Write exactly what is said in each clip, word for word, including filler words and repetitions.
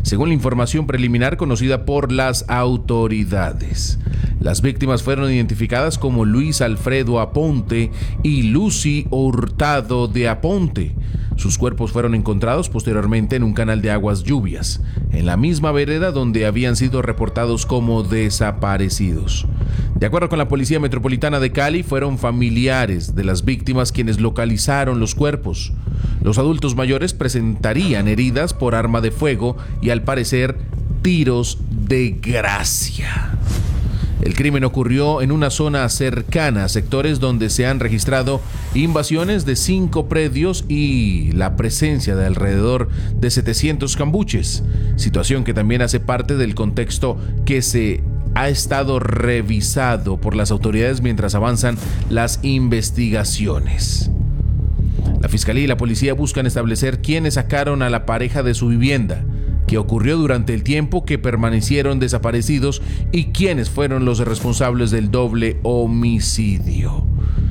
según la información preliminar conocida por las autoridades. Las víctimas fueron identificadas como Luis Alfredo Aponte y Lucy Hurtado de Aponte. Sus cuerpos fueron encontrados posteriormente en un canal de aguas lluvias, en la misma vereda donde habían sido reportados como desaparecidos. De acuerdo con la Policía Metropolitana de Cali, fueron familiares de las víctimas quienes localizaron los cuerpos. Los adultos mayores presentarían heridas por arma de fuego y, al parecer, tiros de gracia. El crimen ocurrió en una zona cercana a sectores donde se han registrado invasiones de cinco predios y la presencia de alrededor de setecientos cambuches, situación que también hace parte del contexto que se ha estado revisado por las autoridades mientras avanzan las investigaciones. La Fiscalía y la Policía buscan establecer quiénes sacaron a la pareja de su vivienda, qué ocurrió durante el tiempo que permanecieron desaparecidos y quiénes fueron los responsables del doble homicidio.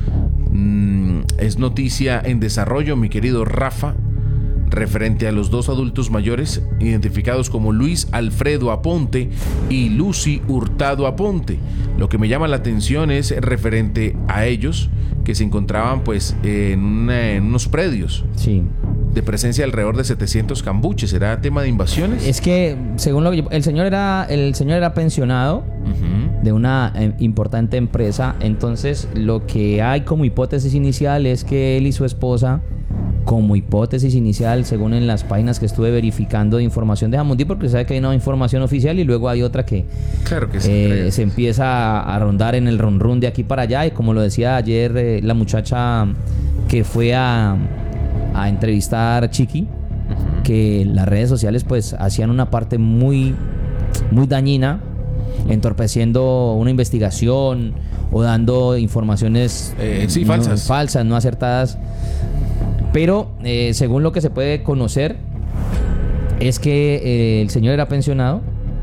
Mm, es noticia en desarrollo, mi querido Rafa, referente a los dos adultos mayores identificados como Luis Alfredo Aponte y Lucy Hurtado Aponte. Lo que me llama la atención es referente a ellos, que se encontraban pues en, una, en unos predios. Sí. De presencia alrededor de setecientos cambuches. ¿Será tema de invasiones? Es que, según lo que yo, el señor era el señor era pensionado uh-huh. de una eh, importante empresa. Entonces, lo que hay como hipótesis inicial es que él y su esposa, como hipótesis inicial, según en las páginas que estuve verificando de información de Jamundí, porque sabe que hay una información oficial y luego hay otra que, claro que sí, eh, se empieza a, a rondar en el run run de aquí para allá. Y como lo decía ayer eh, la muchacha que fue a a entrevistar a Chiqui, uh-huh. que las redes sociales pues hacían una parte muy, muy dañina, entorpeciendo una investigación o dando informaciones eh, sí, no, falsas. falsas, no acertadas. Pero eh, según lo que se puede conocer es que eh, el señor era pensionado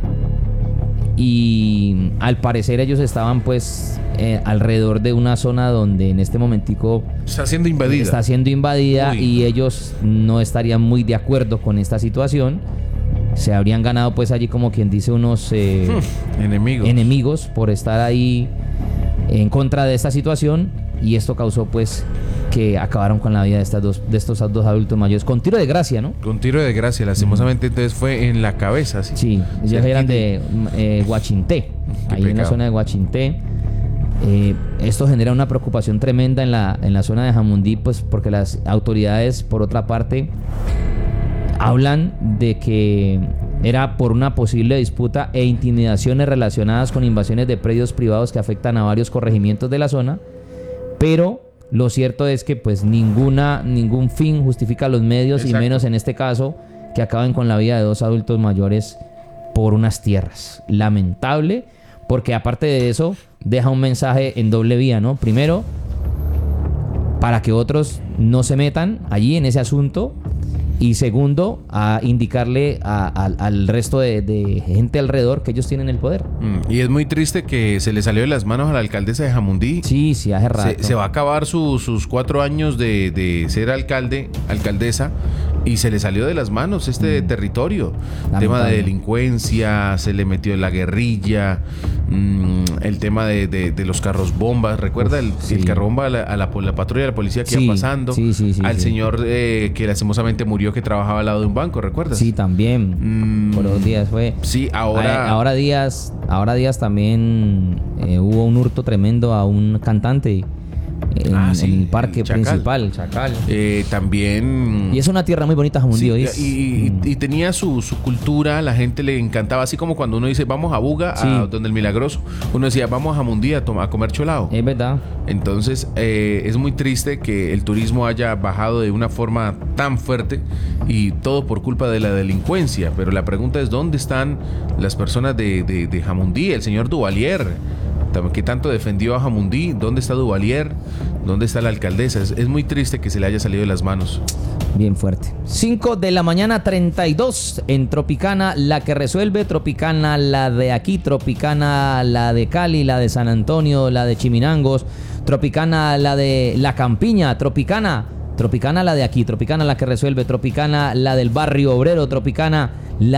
y al parecer ellos estaban pues eh, alrededor de una zona donde en este momentico está siendo invadida está siendo invadida Uy. y ellos no estarían muy de acuerdo con esta situación. Se habrían ganado pues allí, como quien dice, unos eh, hmm, enemigos enemigos por estar ahí en contra de esta situación, y esto causó pues que acabaron con la vida de estas dos de estos dos adultos mayores con tiro de gracia, ¿no? Con tiro de gracia, lastimosamente. mm. Entonces fue en la cabeza, ¿sí? Sí, ellos eran de eh, Guachinté, ahí pecado. En la zona de Guachinté. Eh, esto genera una preocupación tremenda en la, en la zona de Jamundí, pues porque las autoridades, por otra parte, hablan de que era por una posible disputa e intimidaciones relacionadas con invasiones de predios privados que afectan a varios corregimientos de la zona, pero lo cierto es que pues ninguna, ningún fin justifica los medios. Exacto. Y menos en este caso, que acaben con la vida de dos adultos mayores por unas tierras. Lamentable, porque aparte de eso deja un mensaje en doble vía, ¿no? Primero, para que otros no se metan allí en ese asunto, y segundo, a indicarle a, a, al resto de, de gente alrededor que ellos tienen el poder. Mm, y es muy triste que se le salió de las manos a la alcaldesa de Jamundí. Sí, sí, hace rato. Se, se va a acabar su, sus cuatro años de, de ser alcalde, alcaldesa, y se le salió de las manos este mm. territorio. Lamentable. Tema de delincuencia, se le metió la guerrilla, mmm, el tema de, de, de los carros bombas. ¿Recuerda Uf, el, sí. el carro bomba a la, a la, la patrulla de la policía que sí, iba pasando? Sí, sí, sí, al sí. señor eh, que lastimosamente murió, que trabajaba al lado de un banco, ¿recuerdas? Sí, también. Mm, por dos días fue. Sí, ahora. A, ahora días, ahora días también eh, hubo un hurto tremendo a un cantante en, ah, sí, en el parque Chacal. principal, Chacal. Eh, también. Y es una tierra muy bonita, Jamundí. Sí, y, y, mm. y tenía su, su cultura, la gente le encantaba, así como cuando uno dice vamos a Buga, sí. a donde el Milagroso, uno decía vamos a Jamundí a, a comer cholao. Es verdad. Entonces eh, es muy triste que el turismo haya bajado de una forma tan fuerte, y todo por culpa de la delincuencia. Pero la pregunta es ¿dónde están las personas de, de, de Jamundí? El señor Duvalier, que tanto defendió a Jamundí, ¿dónde está Duvalier? ¿Dónde está la alcaldesa? Es, es muy triste que se le haya salido de las manos. Bien fuerte. cinco de la mañana, treinta y dos en Tropicana, la que resuelve. Tropicana, la de aquí. Tropicana, la de Cali, la de San Antonio, la de Chiminangos. Tropicana, la de La Campiña. Tropicana, Tropicana, la de aquí. Tropicana, la que resuelve. Tropicana, la del barrio obrero. Tropicana, la